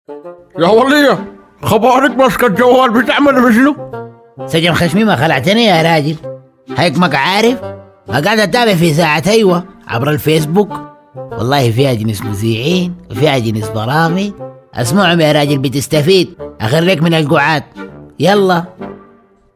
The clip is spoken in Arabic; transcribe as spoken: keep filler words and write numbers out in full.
يا ولية، خبرك ماسكة الجوال بتعمل بشنو؟ سجن خشمي ما خلعتني يا راجل، هيك ما عارف. ما قاعد اتابع في ساعة ايوه عبر الفيسبوك، والله فيها جنس مذيعين وفيها جنس برامج، اسمعهم يا راجل بتستفيد، اخرك من القعاد. يلا